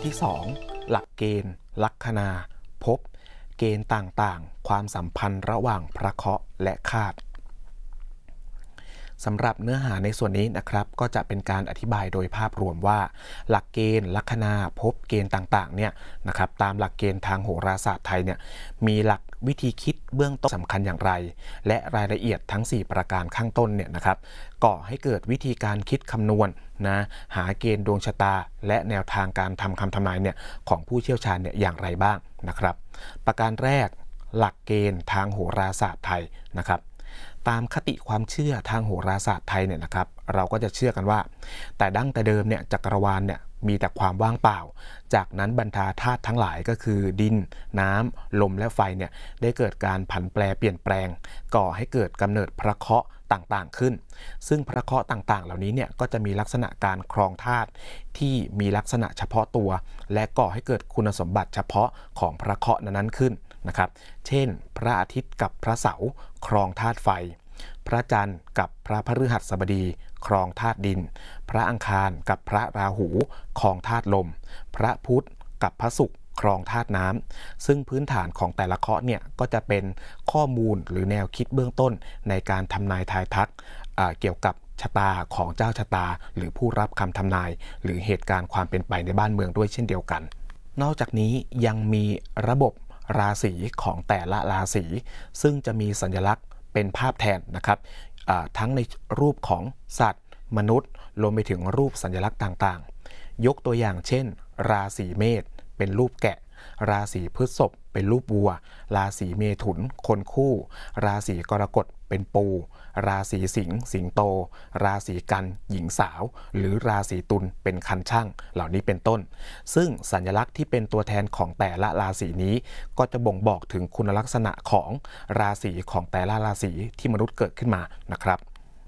ที่2หลักเกณฑ์ลัคนาภพเกณฑ์ต่างๆความสัมพันธ์ระหว่างพระเคราะห์และคาดสำหรับเนื้อหาในส่วนนี้นะครับก็จะเป็นการอธิบายโดยภาพรวมว่าหลักเกณฑ์ลัคนาภพเกณฑ์ต่างๆเนี่ยนะครับตามหลักเกณฑ์ทางโหราศาสตร์ไทยเนี่ยมีหลักวิธีคิดเบื้องต้นสำคัญอย่างไรและรายละเอียดทั้ง4ประการข้างต้นเนี่ยนะครับก่อให้เกิดวิธีการคิดคำนวณนะหาเกณฑ์ดวงชะตาและแนวทางการทำคำทำนายเนี่ยของผู้เชี่ยวชาญเนี่ยอย่างไรบ้างนะครับประการแรกหลักเกณฑ์ทางโหราศาสตร์ไทยนะครับตามคติความเชื่อทางโหราศาสตร์ไทยเนี่ยนะครับเราก็จะเชื่อกันว่าแต่ดั้งแต่เดิมเนี่ยจักรวาลเนี่ยมีแต่ความว่างเปล่าจากนั้นบรรดาธาตุทั้งหลายก็คือดินน้ำลมและไฟเนี่ยได้เกิดการผันแปรเปลี่ยนแปลงก่อให้เกิดกำเนิดพระเคราะห์ต่างๆขึ้นซึ่งพระเคราะห์ต่างๆเหล่านี้เนี่ยก็จะมีลักษณะการครองธาตุที่มีลักษณะเฉพาะตัวและก่อให้เกิดคุณสมบัติเฉพาะของพระเคราะห์นั้นขึ้นนะครับเช่นพระอาทิตย์กับพระเสาร์ครองธาตุไฟพระจันทร์กับพระพฤหัสบดีครองธาตุดินพระอังคารกับพระราหูครองธาตุลมพระพุธกับพระศุกร์ครองธาตุน้ำซึ่งพื้นฐานของแต่ละเคราะห์เนี่ยก็จะเป็นข้อมูลหรือแนวคิดเบื้องต้นในการทำนายทายทักเกี่ยวกับชะตาของเจ้าชะตาหรือผู้รับคำทำนายหรือเหตุการณ์ความเป็นไปในบ้านเมืองด้วยเช่นเดียวกันนอกจากนี้ยังมีระบบราศีของแต่ละราศีซึ่งจะมีสัญลักษณ์เป็นภาพแทนนะครับทั้งในรูปของสัตว์มนุษย์รวมไปถึงรูปสัญลักษณ์ต่างๆยกตัวอย่างเช่นราศีเมษเป็นรูปแกะราศีพฤษภเป็นรูปวัวราศีเมถุนคนคู่ราศีกรกฎเป็นปูราศีสิงห์สิงโตราศีกันหญิงสาวหรือราศีตุลเป็นคันช่างเหล่านี้เป็นต้นซึ่งสัญลักษณ์ที่เป็นตัวแทนของแต่ละราศีนี้ก็จะบ่งบอกถึงคุณลักษณะของราศีของแต่ละราศีที่มนุษย์เกิดขึ้นมานะครับ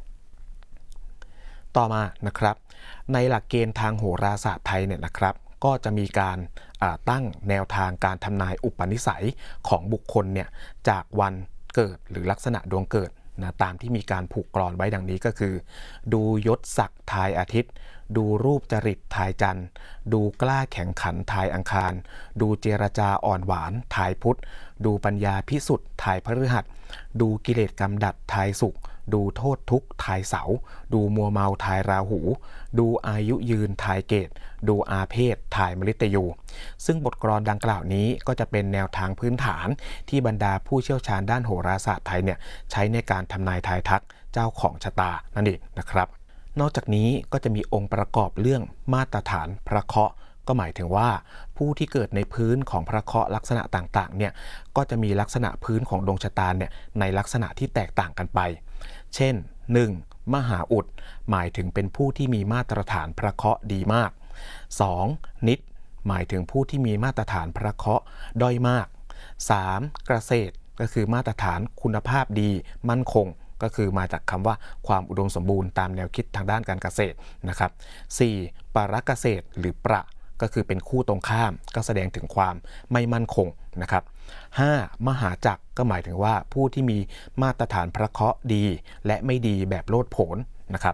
ต่อมานะครับในหลักเกณฑ์ทางโหราศาสตร์ไทยเนี่ยนะครับก็จะมีการตั้งแนวทางการทำนายอุปนิสัยของบุคคลเนี่ยจากวันเกิดหรือลักษณะดวงเกิดนะตามที่มีการผูกกลอนไว้ดังนี้ก็คือดูยศศักดิ์ทายอาทิตย์ดูรูปจริตทายจันทร์ดูกล้าแข่งขันทายอังคารดูเจรจาอ่อนหวานทายพุธดูปัญญาพิสุทธิ์ทายพฤหัสดูกิเลสกำดัดทายศุกร์ดูโทษทุกข์ทายเสาร์ดูมัวเมาทายราหูดูอายุยืนทายเกตดูอาเพศทายมฤตยูซึ่งบทกลอนดังกล่าวนี้ก็จะเป็นแนวทางพื้นฐานที่บรรดาผู้เชี่ยวชาญด้านโหราศาสตร์ไทยเนี่ยใช้ในการทำนายทายทักเจ้าของชะตานั่นเองนะครับนอกจากนี้ก็จะมีองค์ประกอบเรื่องมาตรฐานพระเคราะห์ก็หมายถึงว่าผู้ที่เกิดในพื้นของพระเคราะห์ลักษณะต่างๆเนี่ยก็จะมีลักษณะพื้นของดวงชะตาเนี่ยในลักษณะที่แตกต่างกันไปเช่น 1. มหาอุดหมายถึงเป็นผู้ที่มีมาตรฐานพระเคราะห์ดีมาก 2. นิดหมายถึงผู้ที่มีมาตรฐานพระเคราะห์ด้อยมาก 3. เกษตรก็คือมาตรฐานคุณภาพดีมั่นคงก็คือมาจากคำว่าความอุดมสมบูรณ์ตามแนวคิดทางด้านการเกษตรนะครับ 4. ปรเกษตรหรือประก็คือเป็นคู่ตรงข้ามก็แสดงถึงความไม่มั่นคงนะครับ 5. มหาจักรก็หมายถึงว่าผู้ที่มีมาตรฐานพระเคราะห์ดีและไม่ดีแบบโลดโผนนะครับ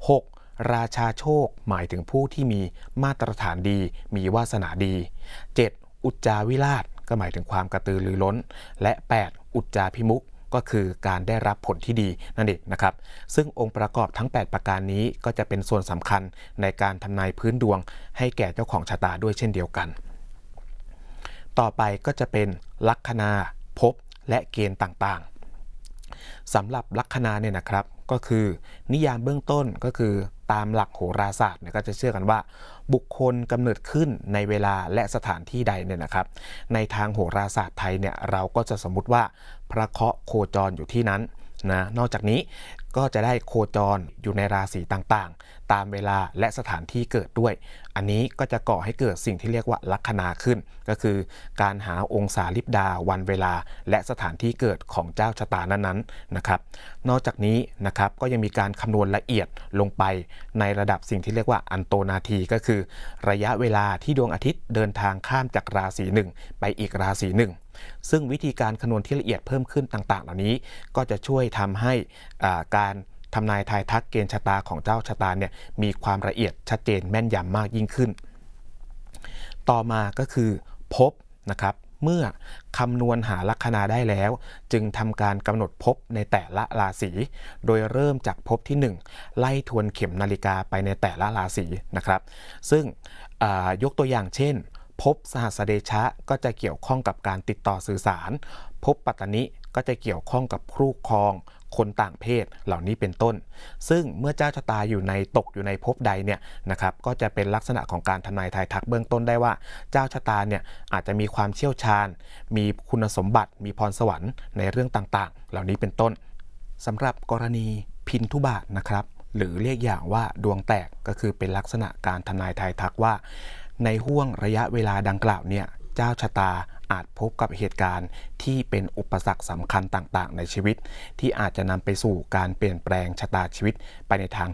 6. ราชาโชคหมายถึงผู้ที่มีมาตรฐานดีมีวาสนาดี 7. อุจจาวิราชก็หมายถึงความกระตือรือร้นและ 8. อุจจาพิมุขก็คือการได้รับผลที่ดีนั่นเองนะครับซึ่งองค์ประกอบทั้ง8ประการนี้ก็จะเป็นส่วนสำคัญในการทำนายพื้นดวงให้แก่เจ้าของชะตาด้วยเช่นเดียวกันต่อไปก็จะเป็นลัคนาภพและเกณฑ์ต่างๆสำหรับลัคนาเนี่ยนะครับก็คือนิยามเบื้องต้นก็คือตามหลักโหราศาสตร์เนี่ยก็จะเชื่อกันว่าบุคคลกำเนิดขึ้นในเวลาและสถานที่ใดเนี่ยนะครับในทางโหราศาสตร์ไทยเนี่ยเราก็จะสมมุติว่าพระเคราะห์โคจรอยู่ที่นั้นนะนอกจากนี้ก็จะได้โคจรอยู่ในราศีต่างๆตามเวลาและสถานที่เกิดด้วยอันนี้ก็จะก่อให้เกิดสิ่งที่เรียกว่าลัคนาขึ้นก็คือการหาองศาลิบดาวันเวลาและสถานที่เกิดของเจ้าชะตานั้นๆนะครับนอกจากนี้นะครับก็ยังมีการคำนวณละเอียดลงไปในระดับสิ่งที่เรียกว่าอันโตนาทีก็คือระยะเวลาที่ดวงอาทิตย์เดินทางข้ามจากราศีหนึ่งไปอีกราศีหนึ่งซึ่งวิธีการคำนวณที่ละเอียดเพิ่มขึ้นต่างๆเหล่านี้ก็จะช่วยทำให้การทำนายทายทักเกณฑ์ชะตาของเจ้าชะตาเนี่ยมีความละเอียดชัดเจนแม่นยำมากยิ่งขึ้นต่อมาก็คือภพนะครับเมื่อคำนวณหาลัคนาได้แล้วจึงทำการกำหนดภพในแต่ละราศีโดยเริ่มจากภพที่1ไล่ทวนเข็มนาฬิกาไปในแต่ละราศีนะครับซึ่งยกตัวอย่างเช่นภพสหัสเดชะก็จะเกี่ยวข้องกับการติดต่อสื่อสารภพปัตตนิก็จะเกี่ยวข้องกับคู่ครองคนต่างเพศเหล่านี้เป็นต้นซึ่งเมื่อเจ้าชะตาตกอยู่ในภพใดเนี่ยนะครับก็จะเป็นลักษณะของการทำนายทายทักเบื้องต้นได้ว่าเจ้าชะตาเนี่ยอาจจะมีความเชี่ยวชาญมีคุณสมบัติมีพรสวรรค์ในเรื่องต่างๆเหล่านี้เป็นต้นสำหรับกรณีพินทุบาทนะครับหรือเรียกอย่างว่าดวงแตกก็คือเป็นลักษณะการทำนายทายทักว่าในห่วงระยะเวลาดังกล่าวเนี่ยเจ้าชะตาอาจพบกับเหตุการณ์ที่เป็นอุปสรรคสำคัญต่างๆในชีวิตที่อาจจะนำไปสู่การเปลี่ยนแปลงชะตาชีวิตไปในทาง